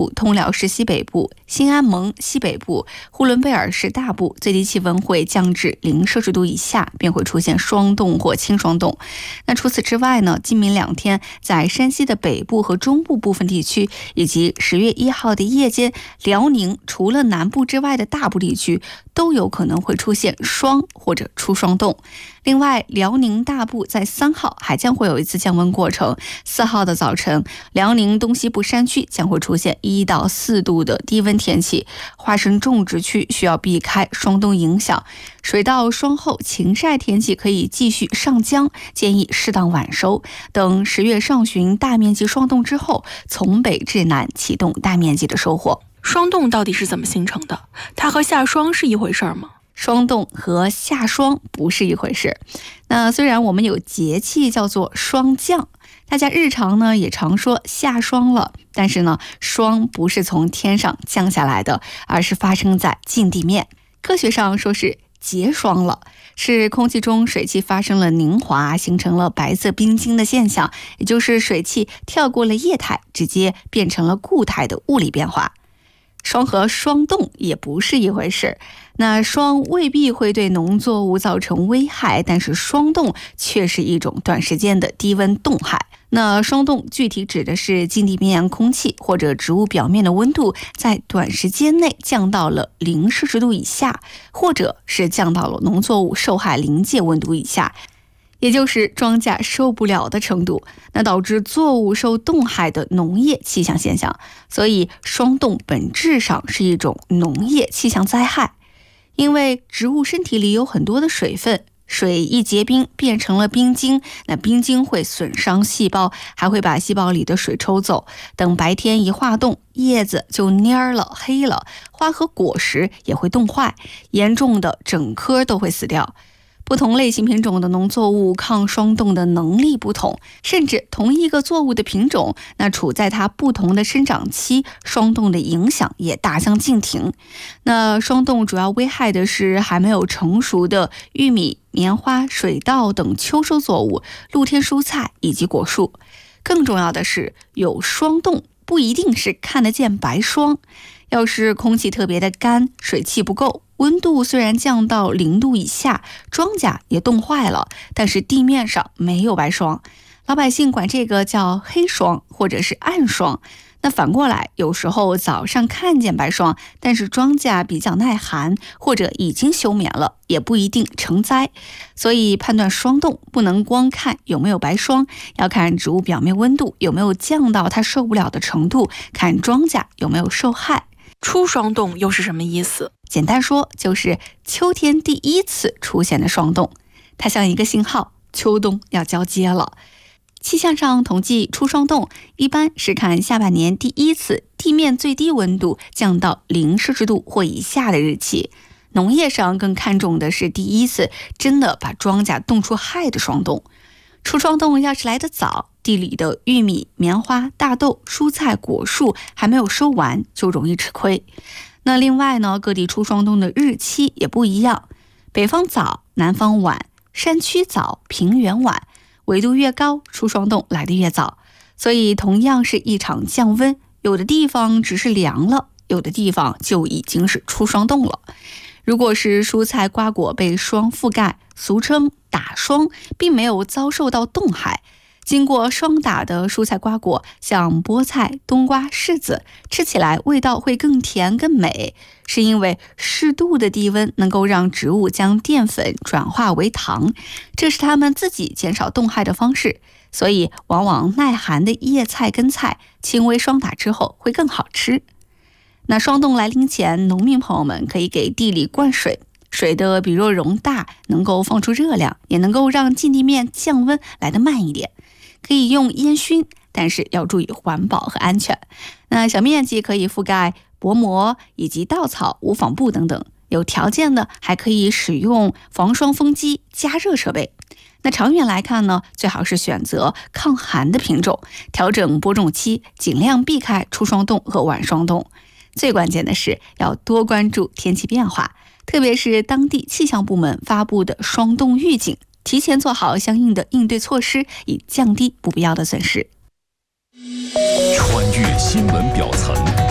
部、通辽市西北部、新安盟西北部、呼伦贝尔市大部最低气温会降至0摄氏度以下，便会出现霜冻或轻霜冻。那除此之外呢，今明2天在山西的北部和中部部分地区，以及10月1号的夜间，辽宁除了南部之外的大部地区都有可能会出现霜或者初霜冻。另外，辽宁大部在3号还将会有一次降温过程。4号的早晨，辽宁东西部山区将会出现1到4度的低温天气，花生种植区需要避开霜冻影响。水稻霜后晴晒天气可以继续上浆，建议适当晚收。等10月上旬大面积霜冻之后，从北至南启动大面积的收获。 霜冻到底是怎么形成的？它和下霜是一回事吗？ 霜冻和下霜不是一回事。那虽然我们有节气叫做霜降，大家日常呢也常说下霜了，但是呢，霜不是从天上降下来的，而是发生在近地面。科学上说是结霜了，是空气中水汽发生了凝华，形成了白色冰晶的现象，也就是水汽跳过了液态，直接变成了固态的物理变化。霜和霜冻也不是一回事。那霜未必会对农作物造成危害，但是霜冻却是一种短时间的低温冻害。那霜冻具体指的是近地面空气或者植物表面的温度在短时间内降到了0摄氏度以下，或者是降到了农作物受害临界温度以下，也就是庄稼受不了的程度，那导致作物受冻害的农业气象现象。所以霜冻本质上是一种农业气象灾害。因为植物身体里有很多的水分，水一结冰变成了冰晶，那冰晶会损伤细胞，还会把细胞里的水抽走。等白天一化冻，叶子就蔫了、黑了，花和果实也会冻坏，严重的整棵都会死掉。不同类型品种的农作物抗霜冻的能力不同，甚至同一个作物的品种，那处在它不同的生长期，霜冻的影响也大相径庭。那霜冻主要危害的是还没有成熟的玉米、棉花、水稻等秋收作物、露天蔬菜以及果树。更重要的是，有霜冻不一定是看得见白霜。要是空气特别的干，水汽不够，温度虽然降到0度以下，庄稼也冻坏了，但是地面上没有白霜，老百姓管这个叫黑霜或者是暗霜。那反过来，有时候早上看见白霜，但是庄稼比较耐寒或者已经休眠了，也不一定成灾。所以判断霜冻不能光看有没有白霜，要看植物表面温度有没有降到它受不了的程度，看庄稼有没有受害。 初霜冻又是什么意思？ 简单说，就是秋天第一次出现的霜冻，它像一个信号，秋冬要交接了。气象上统计初霜冻，一般是看下半年第一次地面最低温度降到0摄氏度或以下的日期。农业上更看重的是第一次真的把庄稼冻出害的霜冻。初霜冻要是来得早，地里的玉米、棉花、大豆、蔬菜、果树还没有收完，就容易吃亏。那另外呢，各地初霜冻的日期也不一样，北方早，南方晚，山区早，平原晚，纬度越高，初霜冻来得越早。所以同样是一场降温，有的地方只是凉了，有的地方就已经是初霜冻了。如果是蔬菜瓜果被霜覆盖，俗称打霜，并没有遭受到冻害，经过霜打的蔬菜瓜果，像菠菜、冬瓜、柿子，吃起来味道会更甜更美，是因为适度的低温能够让植物将淀粉转化为糖，这是它们自己减少冻害的方式。所以往往耐寒的叶菜、根菜，轻微霜打之后会更好吃。那霜冻来临前，农民朋友们可以给地里灌水，水的比若容大，能够放出热量，也能够让近地面降温来得慢一点。可以用烟熏，但是要注意环保和安全。那小面积可以覆盖薄膜以及稻草、无纺布等等，有条件的还可以使用防霜风机、加热设备。那长远来看呢，最好是选择抗寒的品种，调整播种期，尽量避开初霜冻和晚霜冻。最关键的是要多关注天气变化，特别是当地气象部门发布的霜冻预警，提前做好相应的应对措施，以降低不必要的损失。 穿越新闻表层。